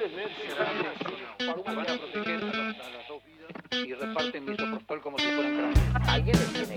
puedes ver si realmente van a proteger a las dos vidas y reparten misoprostol como si fueran cráneos. Alguien